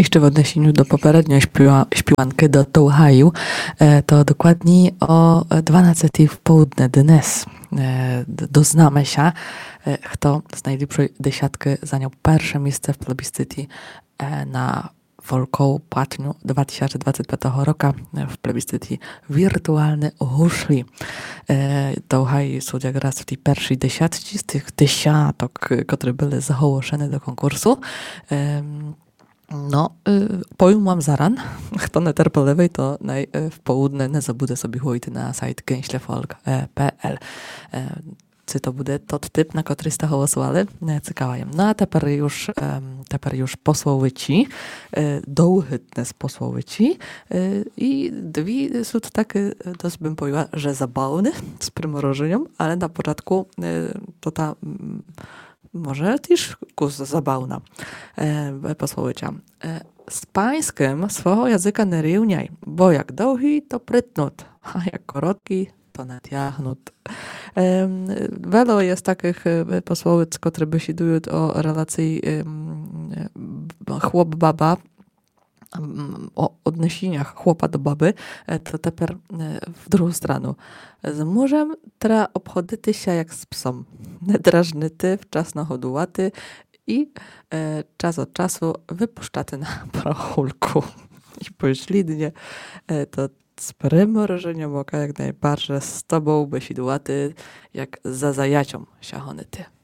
Jeszcze w odniesieniu do poprzedniej śpiewanki do Touhaju, to dokładnie o 12 w południe dnes doznamy się, kto z najlepszej dziesiątki zajął pierwsze miejsce w plebiscycie na Volkow płatniu 2025 roku w plebiscycie wirtualny Huszli. Touhaj są jak raz w tej pierwszej dziesiątce z tych dziesiątek, które były zagłoszone do konkursu. No, powiem wam zaran, kto nie ter po lewej, to w południe nie zabudę sobie chłojty na sajt gęślefolk.pl. Czy to będzie tot typ, na który ste głosowali? Ciekawe. No a teper już posłowici, douchytne z posłowici i dwie są takie, dość bym powiedziała, że zabawne, z primorożeniem, ale na początku to ta może też zabawna posłowicia. Z pańskim swojego języka nie równiaj, bo jak długi, to prytnut, a jak korotki, to natiahnut. Wiele jest takich posłowic, które decydują o relacji chłop-baba, o odniesieniach chłopa do baby, to teper w drugą stronę. Z murzem trzeba obchodzić się jak z psom. Drażnyty, wczasno hodułaty i czas od czasu wypuszczaty na prochulku. I poślidnie to z prymrożeniem oka jak najbardziej z tobą besidłaty jak za zajacią siachonyty.